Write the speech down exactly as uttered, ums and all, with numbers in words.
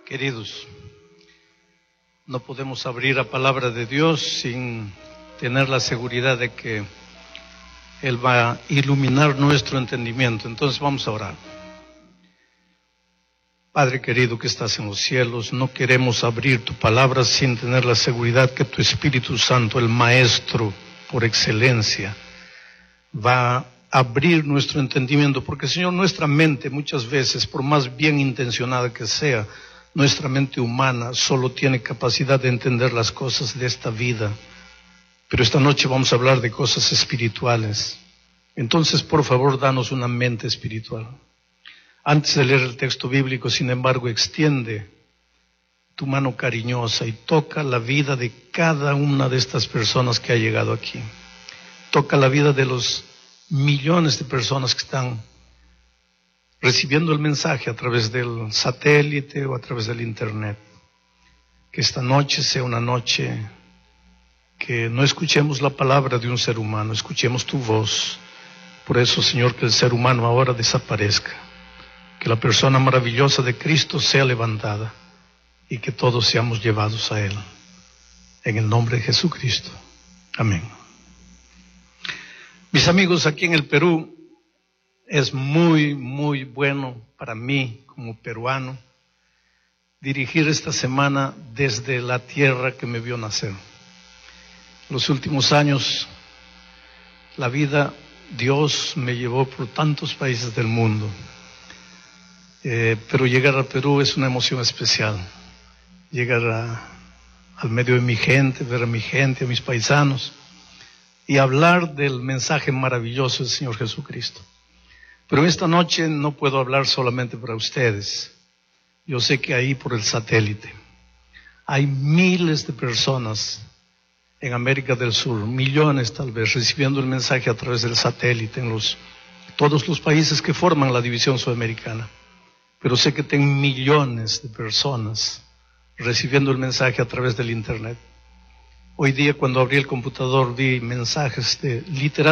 Queridos, no podemos abrir la palabra de Dios sin tener la seguridad de que Él va a iluminar nuestro entendimiento. Entonces vamos a orar. Padre querido que estás en los cielos, no queremos abrir tu palabra sin tener la seguridad que tu Espíritu Santo, el Maestro por excelencia, va a abrir nuestro entendimiento. Porque, Señor, nuestra mente muchas veces, por más bien intencionada que sea, nuestra mente humana solo tiene capacidad de entender las cosas de esta vida. Pero esta noche vamos a hablar de cosas espirituales. Entonces, por favor, danos una mente espiritual. Antes de leer el texto bíblico, sin embargo, extiende tu mano cariñosa y toca la vida de cada una de estas personas que ha llegado aquí. Toca la vida de los millones de personas que están recibiendo el mensaje a través del satélite o a través del internet. Que esta noche sea una noche que no escuchemos la palabra de un ser humano, escuchemos tu voz. Por eso, Señor, que el ser humano ahora desaparezca, que la persona maravillosa de Cristo sea levantada y que todos seamos llevados a Él. En el nombre de Jesucristo. Amén. Mis amigos, aquí en el Perú es muy, muy bueno para mí como peruano dirigir esta semana desde la tierra que me vio nacer. Los últimos años, la vida, Dios me llevó por tantos países del mundo, eh, pero llegar a Perú es una emoción especial. Llegar a, al medio de mi gente, ver a mi gente, a mis paisanos, y hablar del mensaje maravilloso del Señor Jesucristo. Pero esta noche no puedo hablar solamente para ustedes. Yo sé que ahí por el satélite hay miles de personas en América del Sur, millones tal vez, recibiendo el mensaje a través del satélite en los, todos los países que forman la división sudamericana. Pero sé que tengo millones de personas recibiendo el mensaje a través del internet. Hoy día, cuando abrí el computador, vi mensajes de literal